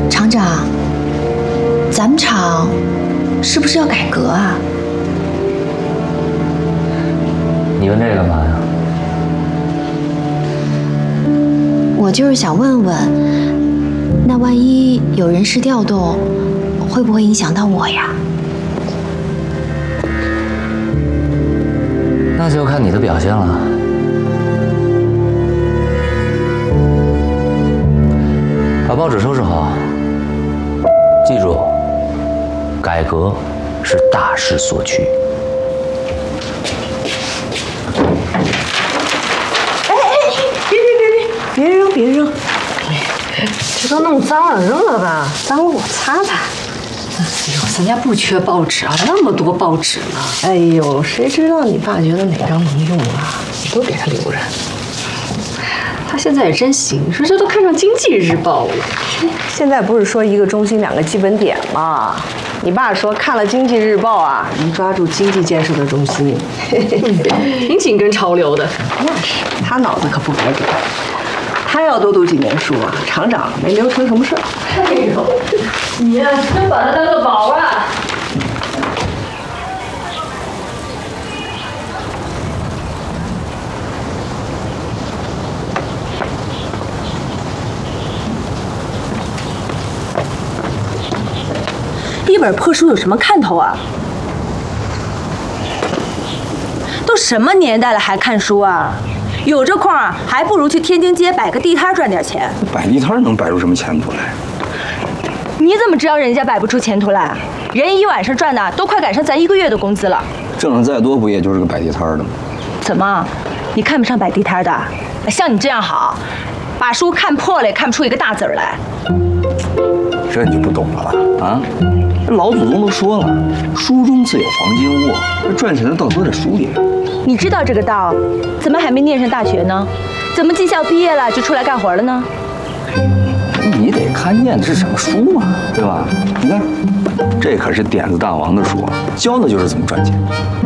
厂长，咱们厂是不是要改革啊？ 你问这干嘛呀？ 我就是想问问，那万一有人事调动，会不会影响到我呀？ 那就看你的表现了。把报纸收拾好，记住，改革是大势所趋。 别扔！这都弄脏了，扔了吧，脏了我擦擦。哎呦，咱家不缺报纸啊，那么多报纸呢。哎呦，谁知道你爸觉得哪张能用啊？你都给他留着。他现在也真行，说这都看上《经济日报》了。 现在不是说一个中心2个基本点吗？你爸说看了《经济日报》啊，能抓住经济建设的中心， 挺紧跟潮流的。 那是，他脑子可不白给。他要多读几年书啊，厂长没留成什么事儿。 哎呦，你呀，真把他当个宝啊！ 一本破书有什么看头啊？都什么年代了还看书啊？有这空啊，还不如去天津街摆个地摊赚点钱。 摆地摊能摆出什么前途来？ 你怎么知道人家摆不出前途来？人一晚上赚的都快赶上咱1个月的工资了。 挣的再多，不也就是个摆地摊的吗？ 怎么，你看不上摆地摊的？像你这样好，把书看破了也看不出一个大字儿来。 这你就不懂了吧？啊，老祖宗都说了，书中自有黄金窝，赚钱的道都在书里。 你知道这个道，怎么还没念上大学呢？怎么技校毕业了就出来干活了呢？ 你得看念的是什么书嘛，对吧？你看，这可是点子大王的书，教的就是怎么赚钱。